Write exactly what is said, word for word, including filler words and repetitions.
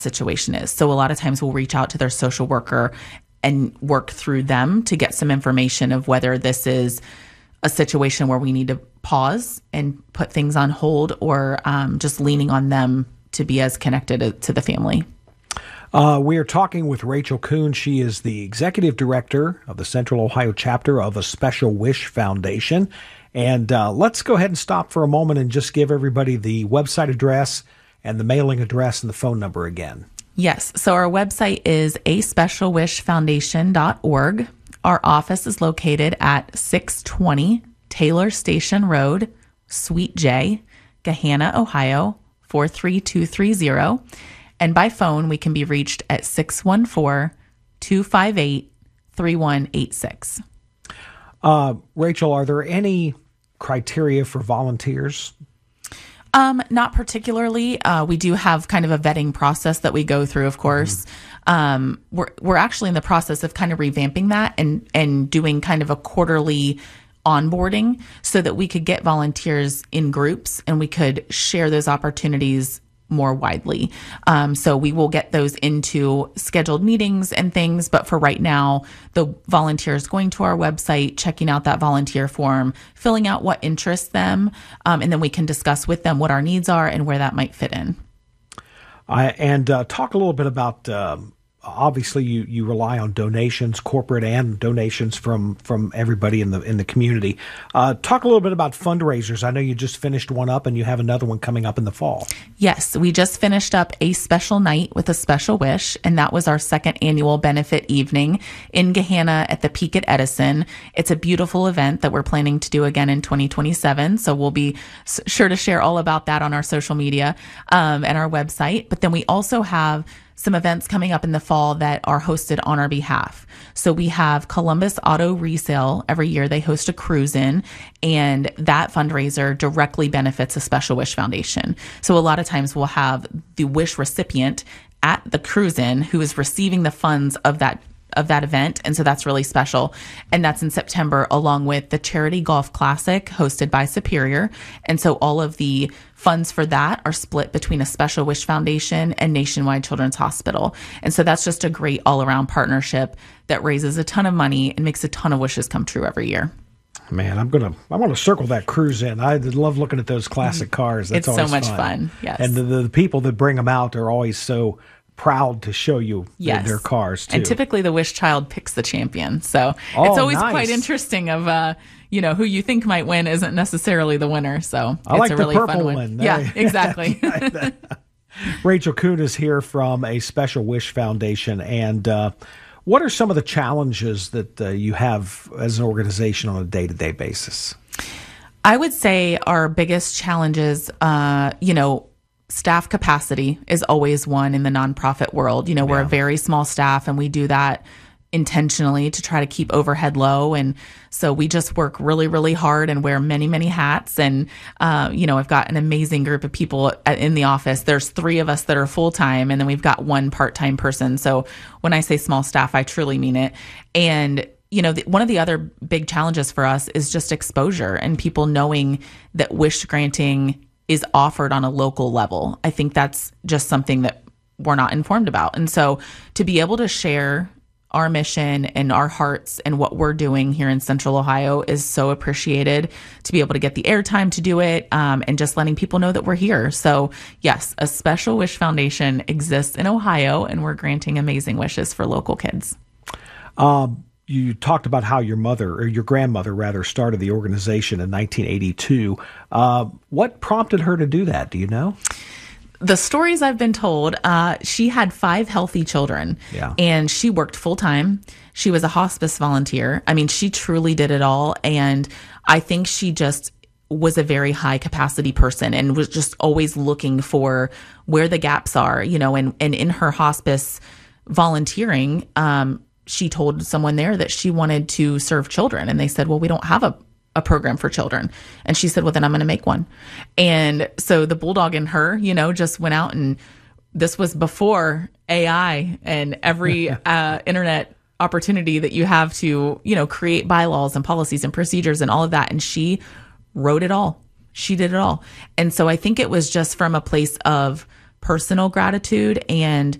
situation is. So a lot of times we'll reach out to their social worker and work through them to get some information of whether this is a situation where we need to pause and put things on hold, or um, just leaning on them to be as connected to the family. Uh, we are talking with Rachel Kuhn. She is the executive director of the Central Ohio chapter of A Special Wish Foundation. And uh, let's go ahead and stop for a moment and just give everybody the website address and the mailing address and the phone number again. Yes. So our website is a special wish foundation dot org. Our office is located at six twenty Taylor Station Road, Suite J, Gahanna, Ohio, four three two three zero. And by phone, we can be reached at six one four, two five eight, three one eight six. Uh, Rachel, are there any criteria for volunteers? Um, not particularly. Uh, we do have kind of a vetting process that we go through, of course. Mm-hmm. Um, we're, we're actually in the process of kind of revamping that and, and doing kind of a quarterly onboarding so that we could get volunteers in groups and we could share those opportunities more widely. Um, so we will get those into scheduled meetings and things. But for right now, the volunteers going to our website, checking out that volunteer form, filling out what interests them, um, and then we can discuss with them what our needs are and where that might fit in. I, and uh, talk a little bit about, um, obviously you, you rely on donations, corporate and donations from, from everybody in the in the community. Uh, talk a little bit about fundraisers. I know you just finished one up and you have another one coming up in the fall. Yes, we just finished up a special night with a special wish, and that was our second annual benefit evening in Gahanna at the Peak at Edison. It's a beautiful event that we're planning to do again in twenty twenty-seven. So we'll be sure to share all about that on our social media um, and our website. But then we also have some events coming up in the fall that are hosted on our behalf. So we have Columbus Auto Resale. Every year they host a cruise in, and that fundraiser directly benefits a Special Wish Foundation. So a lot of times we'll have the wish recipient at the cruise in who is receiving the funds of that of that event. And so that's really special. And that's in September, along with the Charity Golf Classic hosted by Superior. And so all of the funds for that are split between a Special Wish Foundation and Nationwide Children's Hospital. And so that's just a great all-around partnership that raises a ton of money and makes a ton of wishes come true every year. Man, I'm gonna I want to circle that cruise in. I love looking at those classic cars. That's it's always so much fun. fun. Yes, and the, the people that bring them out are always so proud to show you yes. their cars too. And typically the wish child picks the champion. So oh, it's always nice. quite interesting of, uh, you know, who you think might win isn't necessarily the winner. So I it's like a the really purple fun one. one. Yeah, exactly. Rachel Kuhn is here from a Special Wish Foundation. And uh, what are some of the challenges that uh, you have as an organization on a day-to-day basis? I would say our biggest challenges, uh, you know, staff capacity is always one in the nonprofit world. You know, we're yeah. a very small staff and we do that intentionally to try to keep overhead low. And so we just work really, really hard and wear many, many hats. And, uh, you know, I've got an amazing group of people at, in the office. There's three of us that are full-time and then we've got one part-time person. So when I say small staff, I truly mean it. And you know, the, one of the other big challenges for us is just exposure and people knowing that wish granting is offered on a local level. I think that's just something that we're not informed about. And so to be able to share our mission and our hearts and what we're doing here in Central Ohio is so appreciated, to be able to get the airtime to do it, um, and just letting people know that we're here. So yes, a Special Wish Foundation exists in Ohio and we're granting amazing wishes for local kids. Um, You talked about how your mother, or your grandmother rather, started the organization in nineteen eighty-two. Uh, what prompted her to do that? Do you know? The stories I've been told, uh, she had five healthy children, yeah. and she worked full time. She was a hospice volunteer. I mean, she truly did it all. And I think she just was a very high capacity person and was just always looking for where the gaps are, you know, and, and in her hospice volunteering, um, she told someone there that she wanted to serve children. And they said, well, we don't have a, a program for children. And she said, well, then I'm going to make one. And so the bulldog in her, you know, just went out, and this was before A I and every uh, internet opportunity that you have to, you know, create bylaws and policies and procedures and all of that. And she wrote it all. She did it all. And so I think it was just from a place of personal gratitude and